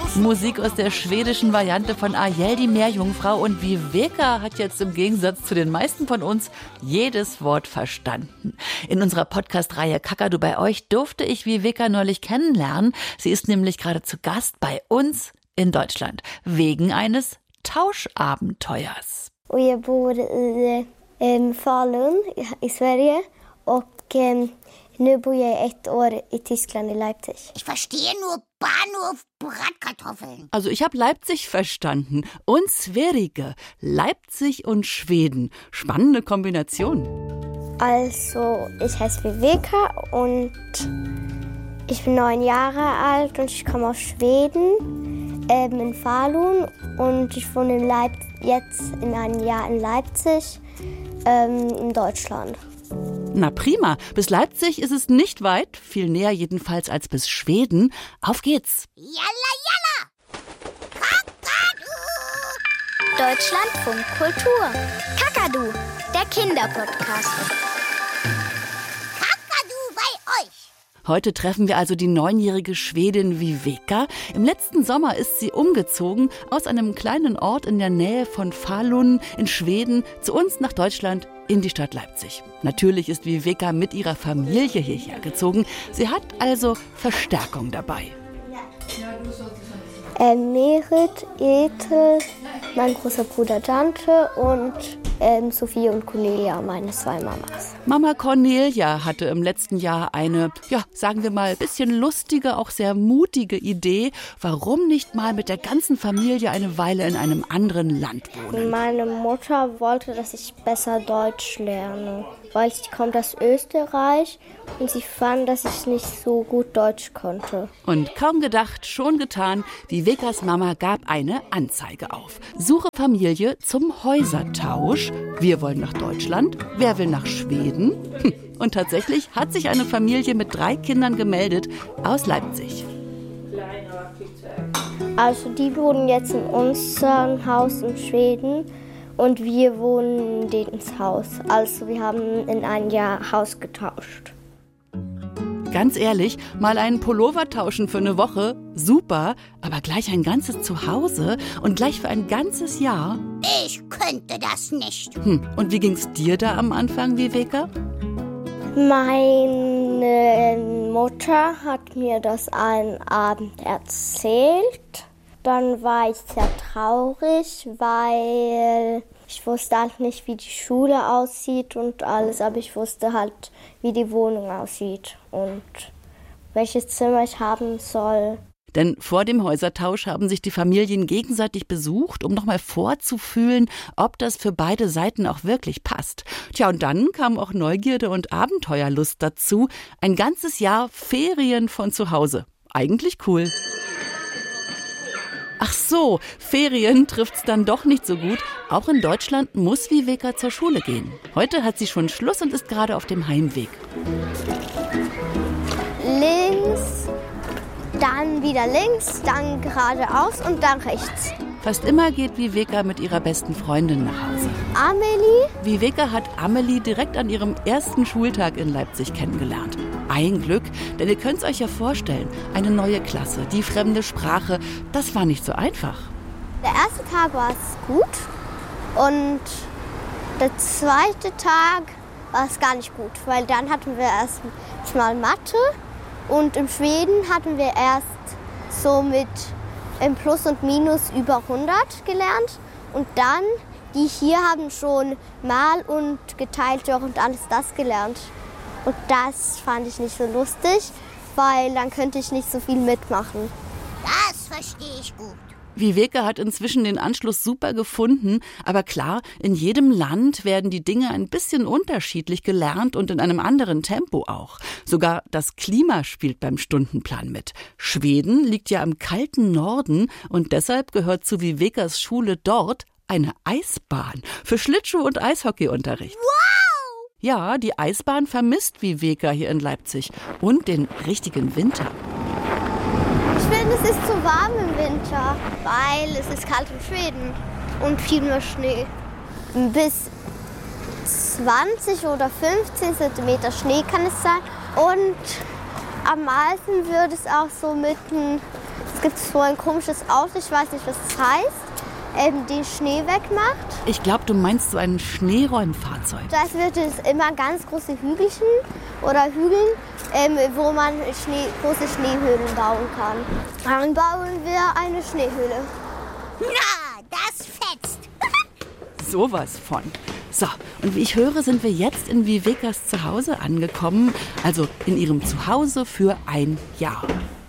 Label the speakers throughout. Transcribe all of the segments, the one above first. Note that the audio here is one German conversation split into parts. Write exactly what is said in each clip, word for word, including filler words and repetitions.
Speaker 1: Musik aus der schwedischen Variante von Ariel, die Meerjungfrau. Und Viveka hat jetzt im Gegensatz zu den meisten von uns jedes Wort verstanden. In unserer Podcast-Reihe Kakadu bei euch durfte ich Viveka neulich kennenlernen. Sie ist nämlich gerade zu Gast bei uns in Deutschland wegen eines Tauschabenteuers.
Speaker 2: Och jag bor i eh, Falun i Sverige och eh, nu bor jag ett år i Tyskland, i Leipzig.
Speaker 3: Ich verstehe nur Bahnhof Bratkartoffeln.
Speaker 1: Also ich habe Leipzig verstanden und Sverige, Leipzig und Schweden. Spannende Kombination.
Speaker 2: Also ich heiße Viveka und ich bin neun Jahre alt und ich komme aus Schweden, ähm, in Falun, und ich wohne in Leip- jetzt in einem Jahr in Leipzig, ähm, in Deutschland.
Speaker 1: Na prima, bis Leipzig ist es nicht weit, viel näher jedenfalls als bis Schweden. Auf geht's!
Speaker 3: Jalla, jalla! Kakadu!
Speaker 4: Deutschlandfunk Kultur. Kakadu, der Kinderpodcast.
Speaker 3: Kakadu bei euch!
Speaker 1: Heute treffen wir also die neunjährige Schwedin Viveka. Im letzten Sommer ist sie umgezogen aus einem kleinen Ort in der Nähe von Falun in Schweden zu uns nach Deutschland in die Stadt Leipzig. Natürlich ist Viveka mit ihrer Familie hierher gezogen. Sie hat also Verstärkung dabei.
Speaker 2: Äh, Merit, Ethel, mein großer Bruder Dante und ähm, Sophie und Cornelia, meine zwei Mamas.
Speaker 1: Mama Cornelia hatte im letzten Jahr eine, ja, sagen wir mal, bisschen lustige, auch sehr mutige Idee. Warum nicht mal mit der ganzen Familie eine Weile in einem anderen Land wohnen?
Speaker 2: Meine Mutter wollte, dass ich besser Deutsch lerne, weil sie kommt aus Österreich und sie fand, dass ich nicht so gut Deutsch konnte.
Speaker 1: Und kaum gedacht, schon getan, Vivekas Mama gab eine Anzeige auf. Suche Familie zum Häusertausch. Wir wollen nach Deutschland. Wer will nach Schweden? Hm. Und tatsächlich hat sich eine Familie mit drei Kindern gemeldet aus Leipzig.
Speaker 2: Also die wohnen jetzt in unserem Haus in Schweden und wir wohnen in denen ins Haus. Also wir haben in einem Jahr Haus getauscht.
Speaker 1: Ganz ehrlich, mal einen Pullover tauschen für eine Woche, super, aber gleich ein ganzes Zuhause und gleich für ein ganzes Jahr?
Speaker 3: Ich könnte das nicht.
Speaker 1: Hm. Und wie ging's dir da am Anfang, Viveka?
Speaker 2: Meine Mutter hat mir das einen Abend erzählt. Dann war ich sehr traurig, weil ich wusste halt nicht, wie die Schule aussieht und alles, aber ich wusste halt, wie die Wohnung aussieht und welches Zimmer ich haben soll.
Speaker 1: Denn vor dem Häusertausch haben sich die Familien gegenseitig besucht, um nochmal vorzufühlen, ob das für beide Seiten auch wirklich passt. Tja, und dann kam auch Neugierde und Abenteuerlust dazu. Ein ganzes Jahr Ferien von zu Hause. Eigentlich cool. Ach so, Ferien trifft's dann doch nicht so gut. Auch in Deutschland muss Viveka zur Schule gehen. Heute hat sie schon Schluss und ist gerade auf dem Heimweg.
Speaker 2: Links, dann wieder links, dann geradeaus und dann rechts.
Speaker 1: Fast immer geht Viveka mit ihrer besten Freundin nach Hause.
Speaker 2: Amelie?
Speaker 1: Viveka hat Amelie direkt an ihrem ersten Schultag in Leipzig kennengelernt. Ein Glück, denn ihr könnt es euch ja vorstellen, eine neue Klasse, die fremde Sprache, das war nicht so einfach.
Speaker 2: Der erste Tag war es gut und der zweite Tag war es gar nicht gut, weil dann hatten wir erst mal Mathe und in Schweden hatten wir erst so mit im Plus und Minus über hundert gelernt und dann, die hier haben schon Mal und geteilt durch und alles das gelernt. Und das fand ich nicht so lustig, weil dann könnte ich nicht so viel mitmachen.
Speaker 3: Das verstehe ich gut.
Speaker 1: Viveka hat inzwischen den Anschluss super gefunden, aber klar, in jedem Land werden die Dinge ein bisschen unterschiedlich gelernt und in einem anderen Tempo auch. Sogar das Klima spielt beim Stundenplan mit. Schweden liegt ja im kalten Norden und deshalb gehört zu Vivekas Schule dort eine Eisbahn für Schlittschuh- und Eishockeyunterricht.
Speaker 3: Wow!
Speaker 1: Ja, die Eisbahn vermisst Viveka hier in Leipzig und den richtigen Winter.
Speaker 2: Ich finde, es ist zu warm im Winter, weil es ist kalt in Schweden und viel mehr Schnee. Bis zwanzig oder fünfzehn Zentimeter Schnee kann es sein. Und am meisten wird es auch so mitten Es gibt so ein komisches Auto, ich weiß nicht, was es heißt, ähm, den Schnee wegmacht.
Speaker 1: Ich glaube, du meinst so ein Schneeräumfahrzeug.
Speaker 2: Das wird es immer ganz große Hügelchen oder Hügeln, ähm, wo man Schnee, große Schneehöhlen bauen kann. Dann bauen wir eine Schneehöhle.
Speaker 3: Na, das fetzt.
Speaker 1: Sowas von. So, und wie ich höre, sind wir jetzt in Vivekas Zuhause angekommen, also in ihrem Zuhause für ein Jahr.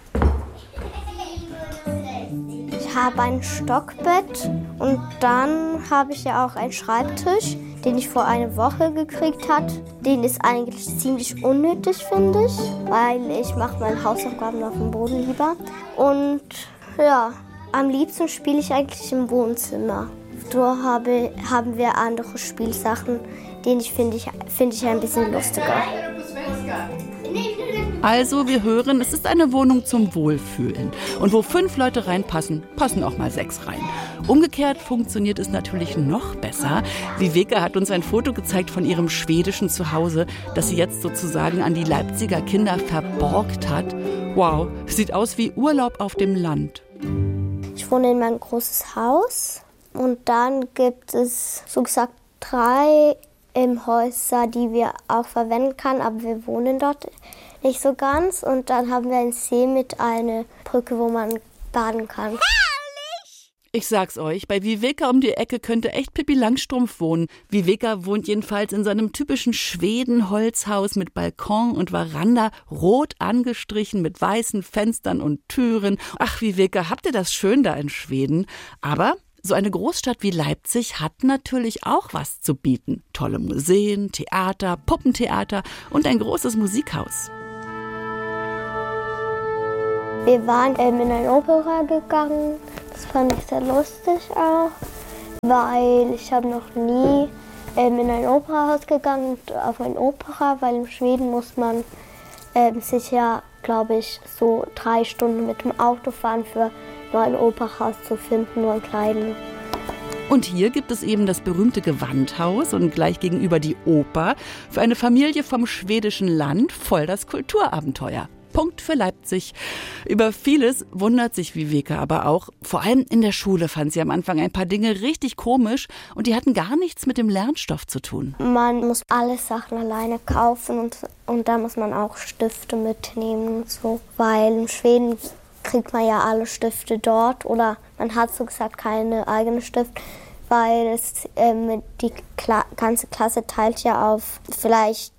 Speaker 2: Ich habe ein Stockbett und dann habe ich ja auch einen Schreibtisch, den ich vor einer Woche gekriegt habe. Den ist eigentlich ziemlich unnötig, finde ich, weil ich mache meine Hausaufgaben auf dem Boden lieber. Und ja, am liebsten spiele ich eigentlich im Wohnzimmer. Da habe, haben wir andere Spielsachen, den ich finde ich, find ich ein bisschen lustiger.
Speaker 1: Also, wir hören, es ist eine Wohnung zum Wohlfühlen. Und wo fünf Leute reinpassen, passen auch mal sechs rein. Umgekehrt funktioniert es natürlich noch besser. Viveka hat uns ein Foto gezeigt von ihrem schwedischen Zuhause, das sie jetzt sozusagen an die Leipziger Kinder verborgt hat. Wow, sieht aus wie Urlaub auf dem Land.
Speaker 2: Ich wohne in meinem großes Haus und dann gibt es so gesagt drei ähm, Häuser, die wir auch verwenden können, aber wir wohnen dort nicht so ganz. Und dann haben wir einen See mit einer Brücke, wo man baden kann.
Speaker 1: Ich sag's euch, bei Viveka um die Ecke könnte echt Pippi Langstrumpf wohnen. Viveka wohnt jedenfalls in seinem typischen Schweden-Holzhaus mit Balkon und Veranda, rot angestrichen mit weißen Fenstern und Türen. Ach, Viveka, habt ihr das schön da in Schweden? Aber so eine Großstadt wie Leipzig hat natürlich auch was zu bieten. Tolle Museen, Theater, Puppentheater und ein großes Musikhaus.
Speaker 2: Wir waren ähm, in eine Opera gegangen. Das fand ich sehr lustig auch, weil ich habe noch nie ähm, in ein Operahaus gegangen und auf ein Opera, weil in Schweden muss man ähm, sich ja, glaube ich, so drei Stunden mit dem Auto fahren, für nur ein Operahaus zu finden, nur ein kleines.
Speaker 1: Und hier gibt es eben das berühmte Gewandhaus und gleich gegenüber die Oper. Für eine Familie vom schwedischen Land voll das Kulturabenteuer. Punkt für Leipzig. Über vieles wundert sich Viveka aber auch. Vor allem in der Schule fand sie am Anfang ein paar Dinge richtig komisch und die hatten gar nichts mit dem Lernstoff zu tun.
Speaker 2: Man muss alle Sachen alleine kaufen und, und da muss man auch Stifte mitnehmen und so. Weil in Schweden kriegt man ja alle Stifte dort oder man hat so gesagt keine eigene Stift, weil es, ähm, die Kla- ganze Klasse teilt ja auf vielleicht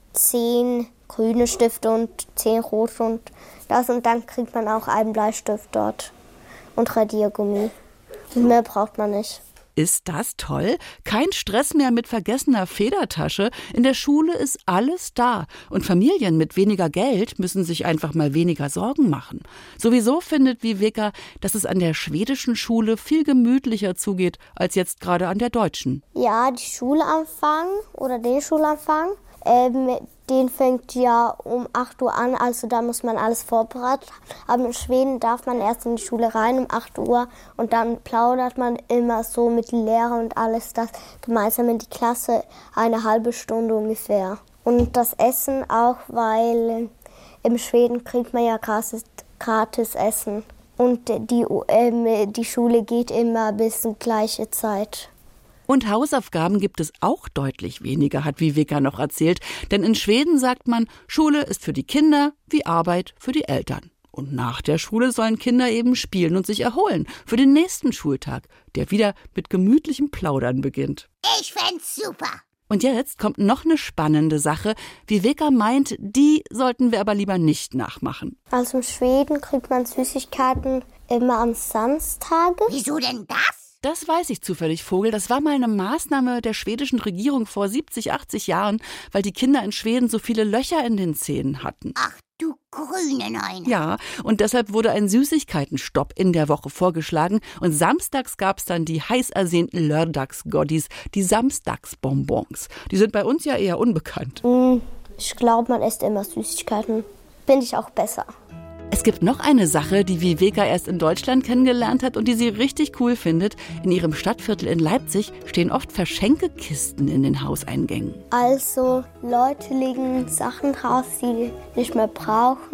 Speaker 2: zehn grüne Stifte und zehn rote und das und dann kriegt man auch einen Bleistift dort und Radiergummi. Und mehr braucht man nicht.
Speaker 1: Ist das toll? Kein Stress mehr mit vergessener Federtasche. In der Schule ist alles da. Und Familien mit weniger Geld müssen sich einfach mal weniger Sorgen machen. Sowieso findet Viveka, dass es an der schwedischen Schule viel gemütlicher zugeht als jetzt gerade an der deutschen.
Speaker 2: Ja, die Schulanfang oder den Schulanfang, ähm, den fängt ja um acht Uhr an, also da muss man alles vorbereiten. Aber in Schweden darf man erst in die Schule rein um acht Uhr und dann plaudert man immer so mit dem Lehrer und alles das gemeinsam in die Klasse, eine halbe Stunde ungefähr. Und das Essen auch, weil in Schweden kriegt man ja gratis, gratis Essen. Und die, ähm, die Schule geht immer bis zur gleichen Zeit.
Speaker 1: Und Hausaufgaben gibt es auch deutlich weniger, hat Viveka noch erzählt. Denn in Schweden sagt man, Schule ist für die Kinder wie Arbeit für die Eltern. Und nach der Schule sollen Kinder eben spielen und sich erholen für den nächsten Schultag, der wieder mit gemütlichem Plaudern beginnt.
Speaker 3: Ich fänd's super.
Speaker 1: Und jetzt kommt noch eine spannende Sache. Viveka meint, die sollten wir aber lieber nicht nachmachen.
Speaker 2: Also in Schweden kriegt man Süßigkeiten immer am Samstag.
Speaker 3: Wieso denn das?
Speaker 1: Das weiß ich zufällig, Vogel. Das war mal eine Maßnahme der schwedischen Regierung vor siebzig, achtzig Jahren, weil die Kinder in Schweden so viele Löcher in den Zähnen hatten.
Speaker 3: Ach du grüne Neune.
Speaker 1: Ja, und deshalb wurde ein Süßigkeitenstopp in der Woche vorgeschlagen. Und samstags gab es dann die heiß ersehnten Lördagsgoddies, die Samstagsbonbons. Die sind bei uns ja eher unbekannt.
Speaker 2: Ich glaube, man isst immer Süßigkeiten. Finde ich auch besser.
Speaker 1: Es gibt noch eine Sache, die Viveka erst in Deutschland kennengelernt hat und die sie richtig cool findet. In ihrem Stadtviertel in Leipzig stehen oft Verschenkekisten in den Hauseingängen.
Speaker 2: Also Leute legen Sachen raus, die nicht mehr brauchen.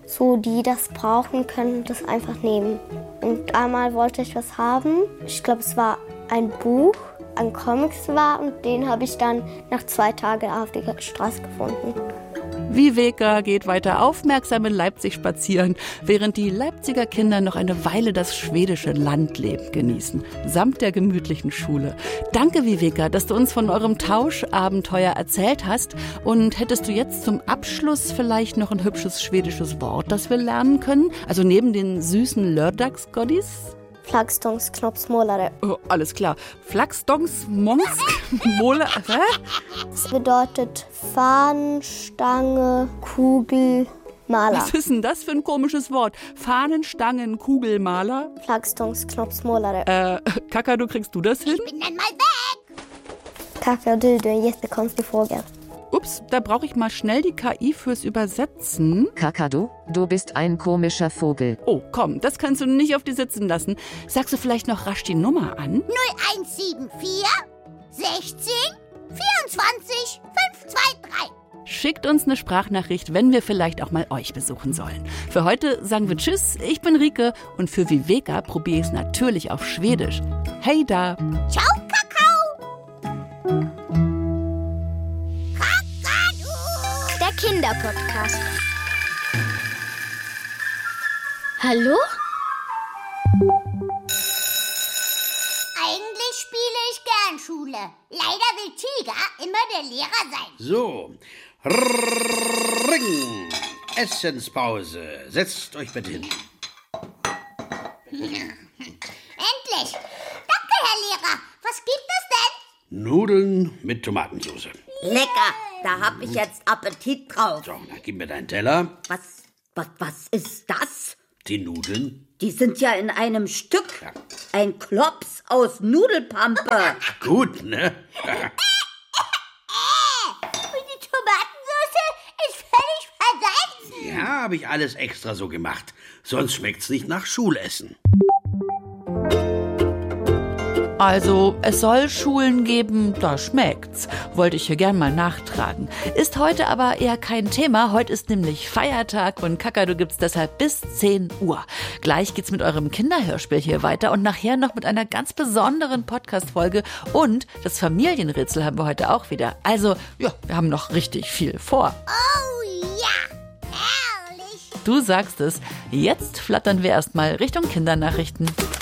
Speaker 2: so die das brauchen, können das einfach nehmen. Und einmal wollte ich was haben. Ich glaube, es war ein Buch, ein Comics war und den habe ich dann nach zwei Tagen auf der Straße gefunden.
Speaker 1: Viveka geht weiter aufmerksam in Leipzig spazieren, während die Leipziger Kinder noch eine Weile das schwedische Landleben genießen, samt der gemütlichen Schule. Danke, Viveka, dass du uns von eurem Tauschabenteuer erzählt hast. Und hättest du jetzt zum Abschluss vielleicht noch ein hübsches schwedisches Wort, das wir lernen können? Also neben den süßen Lördagsgodis?
Speaker 2: Flaggstångsknoppsmålare.
Speaker 1: Oh, alles klar. Flaggstångsmålare. Hä?
Speaker 2: Das bedeutet Fahnenstange, Kugel, Maler.
Speaker 1: Was ist denn das für ein komisches Wort? Fahnenstangen, Kugelmaler?
Speaker 2: Flaggstångsknoppsmålare.
Speaker 1: Äh, Kakadu, kriegst du das hin?
Speaker 3: Ich bin dann mal weg.
Speaker 2: Kakadu, du, eine jättekonstig Vogel.
Speaker 1: Ups, da brauche ich mal schnell die K I fürs Übersetzen.
Speaker 5: Kakadu, du bist ein komischer Vogel.
Speaker 1: Oh, komm, das kannst du nicht auf dir sitzen lassen. Sagst du vielleicht noch rasch die Nummer an?
Speaker 3: null eins sieben vier sechzehn vierundzwanzig fünf zwei drei.
Speaker 1: Schickt uns eine Sprachnachricht, wenn wir vielleicht auch mal euch besuchen sollen. Für heute sagen wir Tschüss, ich bin Rike und für Viveka probiere ich es natürlich auf Schwedisch. Hey da!
Speaker 3: Ciao, Kakao. Kakadu.
Speaker 4: Der Kinderpodcast. Hallo?
Speaker 3: Eigentlich spiele ich gern Schule. Leider will Tiger immer der Lehrer sein.
Speaker 6: So, Ring. Essenspause. Setzt euch bitte hin.
Speaker 3: Endlich. Danke, Herr Lehrer. Was gibt es denn?
Speaker 6: Nudeln mit Tomatensauce.
Speaker 7: Lecker, da hab ich jetzt Appetit drauf.
Speaker 6: So, na, gib mir deinen Teller.
Speaker 7: Was, was, was ist das?
Speaker 6: Die Nudeln.
Speaker 7: Die sind ja in einem Stück. Ein Klops aus Nudelpampe.
Speaker 6: Gut, ne?
Speaker 3: Und die Tomatensauce ist völlig versalzen.
Speaker 6: Ja, habe ich alles extra so gemacht. Sonst schmeckt's nicht nach Schulessen.
Speaker 1: Also, es soll Schulen geben, da schmeckt's. Wollte ich hier gern mal nachtragen. Ist heute aber eher kein Thema. Heute ist nämlich Feiertag und Kakadu gibt's deshalb bis zehn Uhr. Gleich geht's mit eurem Kinderhörspiel hier weiter und nachher noch mit einer ganz besonderen Podcast-Folge. Und das Familienrätsel haben wir heute auch wieder. Also, ja, wir haben noch richtig viel vor.
Speaker 3: Oh ja, herrlich.
Speaker 1: Du sagst es. Jetzt flattern wir erstmal Richtung Kindernachrichten.